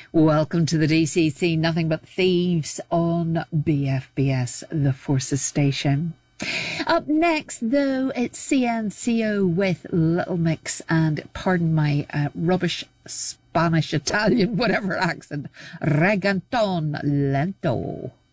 Welcome to the DCC Nothing But Thieves on BFBS, the Forces Station. Up next, though, it's CNCO with Little Mix and, pardon my rubbish Spanish, Italian, whatever accent, Reggaeton Lento.